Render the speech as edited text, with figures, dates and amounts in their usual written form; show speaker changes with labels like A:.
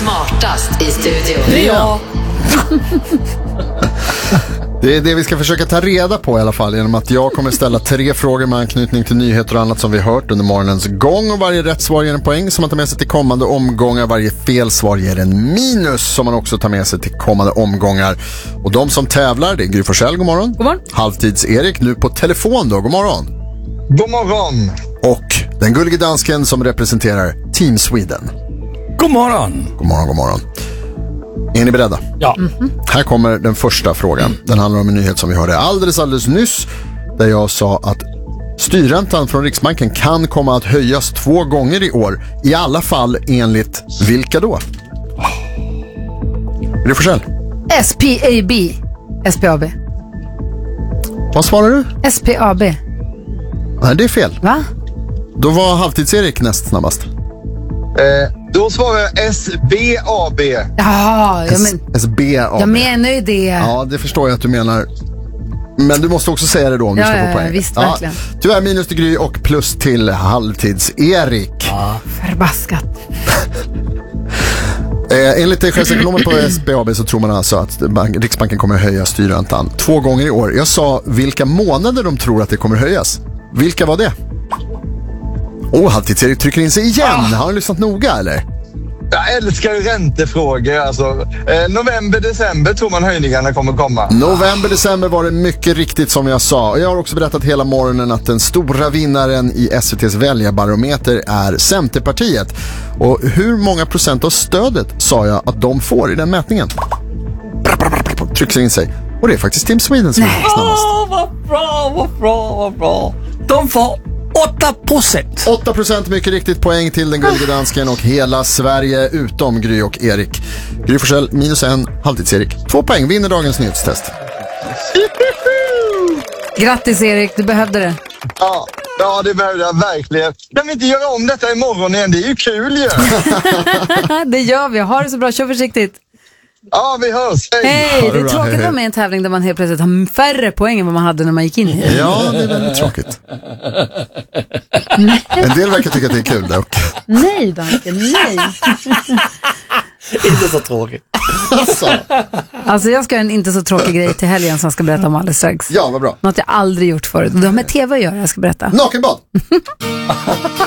A: smartast i studion.
B: Det är jag.
C: Det är det vi ska försöka ta reda på i alla fall, genom att jag kommer ställa 3 frågor med anknytning till nyheter och annat som vi hört under morgonens gång, och varje rätt svar ger en poäng som man tar med sig till kommande omgångar. Varje fel svar ger en minus som man också tar med sig till kommande omgångar. Och de som tävlar, det är Gry Forssell, god morgon.
B: God morgon.
C: Halvtids-Erik nu på telefon då, god morgon.
D: God morgon.
C: Och den gullige dansken som representerar Team Sweden.
B: God morgon.
C: God morgon, god morgon. Är ni beredda?
B: Ja.
C: Här kommer den första frågan. Den handlar om en nyhet som vi hörde alldeles nyss, där jag sa att styrräntan från Riksbanken kan komma att höjas 2 gånger i år. I alla fall enligt vilka då? Är det Forssell?
E: SPAB.
C: Vad svarar du?
E: SPAB.
C: Nej, det är fel.
E: Va?
C: Då var Halvtids-Erik näst snabbast.
D: Då svarar jag SBAB.
E: Ja,
C: SBAB.
E: jag menar ju det.
C: Ja, det förstår jag att du menar. Men du måste också säga det då om du ska få poäng.
E: Visst, verkligen.
C: Tyvärr minus till Gry och plus till Halvtids-Erik.
E: Förbaskat.
C: Enligt chefsekonomen på SBAB så tror man alltså att Riksbanken kommer att höja styrräntan 2 gånger i år. Jag sa vilka månader de tror att det kommer att höjas. Vilka var det? Halvtids-Erik trycker in sig igen. Har du lyssnat noga eller?
D: Jag älskar räntefrågor. Alltså, november, december tror man höjningarna kommer komma.
C: November, december var det mycket riktigt som jag sa. Jag har också berättat hela morgonen att den stora vinnaren i SVT:s väljarbarometer är Centerpartiet. Och hur många procent av stödet sa jag att de får i den mätningen? Trycker in sig. Och det är faktiskt Team Sweden som är snabbast.
B: Vad bra. De får 8%.
C: 8% mycket riktigt, poäng till den gullige dansken och hela Sverige utom Gry och Erik. Gry Forssell minus 1, Halvtids-Erik 2 poäng, vinner dagens nyhetstest.
E: Grattis Erik, du behövde det.
D: Ja, det behövde jag verkligen. Kan vi inte göra om detta imorgon igen? Det är ju kul ju.
E: Det gör vi, ha det så bra, kör försiktigt.
D: Ja, vi hörs.
E: Hej, det är tråkigt att vara med i en tävling där man helt plötsligt har färre poäng än vad man hade när man gick in i.
C: Ja, det är väldigt tråkigt. En del verkar tycka att det är kul dock.
E: Nej, Danken, nej.
B: Inte så tråkigt.
E: Alltså jag ska göra en inte så tråkig grej till helgen som jag ska berätta om alldeles strax.
C: Ja, vad bra.
E: Något jag aldrig gjort förut. Det har med tv att göra, jag ska berätta.
C: Nakenbad!